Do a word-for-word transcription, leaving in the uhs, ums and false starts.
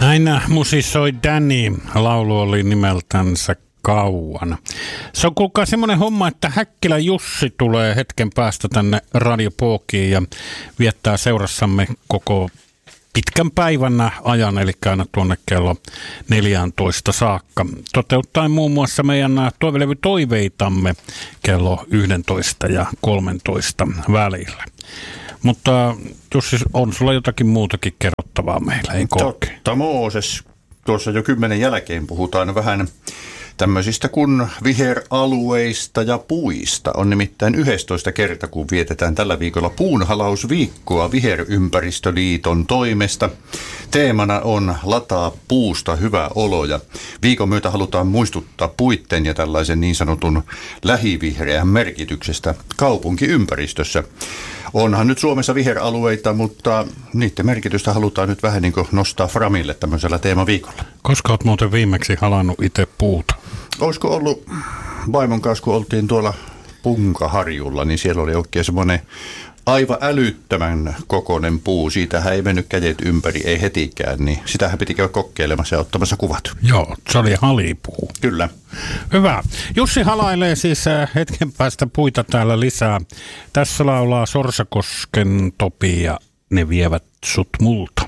Näin musisoi Danny. Laulu oli nimeltänsä Kauan. Se on kuulkaa semmoinen homma, että Häkkilä Jussi tulee hetken päästä tänne Radio Pookiin ja viettää seurassamme koko pitkän päivän ajan, eli aina tuonne kello neljätoista saakka. Toteuttaen muun muassa meidän toivelevy-toiveitamme kello yksitoista ja kolmetoista välillä. Mutta Jussi, on sulla jotakin muutakin kerrottavaa meillä, ei korkea? Totta Mooses, tuossa jo kymmenen jälkeen puhutaan vähän tämmöisistä kuin viheralueista ja puista. On nimittäin yhdestoista kerta, kun vietetään tällä viikolla puunhalausviikkoa Viherympäristöliiton toimesta. Teemana on lataa puusta hyvä olo ja viikon myötä halutaan muistuttaa puitten ja tällaisen niin sanotun lähivihreän merkityksestä kaupunkiympäristössä. Onhan nyt Suomessa viheralueita, mutta niiden merkitystä halutaan nyt vähän niin kuin nostaa framille tämmöisellä teemaviikolla. Koska olet muuten viimeksi halannut itse puuta? Olisiko ollut vaimon kanssa, kun oltiin tuolla Punkaharjulla, niin siellä oli oikein semmoinen aivan älyttömän kokoinen puu. Siitähän ei mennyt kädet ympäri, ei hetikään, niin sitähän piti käydä kokeilemassa ja ottamassa kuvat. Joo, se oli halipuu. Kyllä. Hyvä. Jussi halailee siis hetken päästä puita täällä lisää. Tässä laulaa Sorsakosken Topi ja Ne vievät sut multa.